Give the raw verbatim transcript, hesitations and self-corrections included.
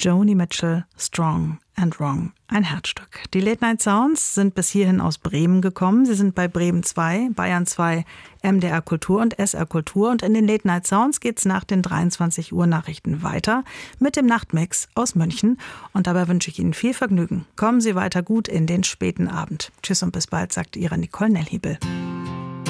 Joni Mitchell, Strong and Wrong, ein Herzstück. Die Late Night Sounds sind bis hierhin aus Bremen gekommen. Sie sind bei Bremen zwei, Bayern zwei, M D R Kultur und S R Kultur. Und in den Late Night Sounds geht's nach den dreiundzwanzig Uhr Nachrichten weiter mit dem Nachtmix aus München. Und dabei wünsche ich Ihnen viel Vergnügen. Kommen Sie weiter gut in den späten Abend. Tschüss und bis bald, sagt Ihre Nicole Nellhiebel.